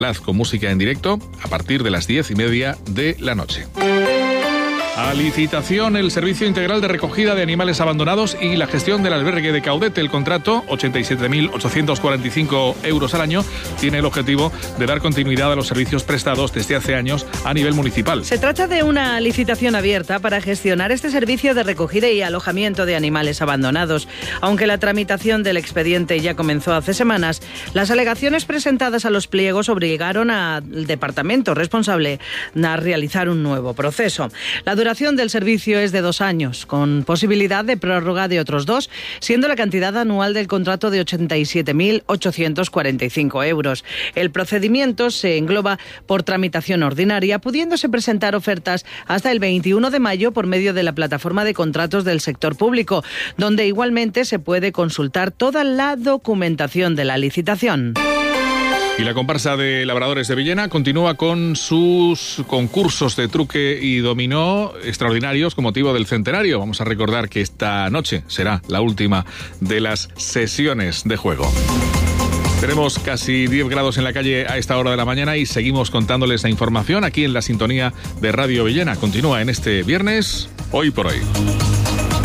con música en directo a partir de las 10:30 de la noche. A licitación el servicio integral de recogida de animales abandonados y la gestión del albergue de Caudete. El contrato, 87.845 euros al año, tiene el objetivo de dar continuidad a los servicios prestados desde hace años a nivel municipal. Se trata de una licitación abierta para gestionar este servicio de recogida y alojamiento de animales abandonados. Aunque la tramitación del expediente ya comenzó hace semanas, las alegaciones presentadas a los pliegos obligaron al departamento responsable a realizar un nuevo proceso. La duración del servicio es de 2 años, con posibilidad de prórroga de otros 2, siendo la cantidad anual del contrato de 87.845 euros. El procedimiento se engloba por tramitación ordinaria, pudiéndose presentar ofertas hasta el 21 de mayo por medio de la plataforma de contratos del sector público, donde igualmente se puede consultar toda la documentación de la licitación. Y la comparsa de Labradores de Villena continúa con sus concursos de truque y dominó extraordinarios con motivo del centenario. Vamos a recordar que esta noche será la última de las sesiones de juego. Tenemos casi 10 grados en la calle a esta hora de la mañana y seguimos contándoles la información aquí en la sintonía de Radio Villena. Continúa en este viernes, Hoy por Hoy.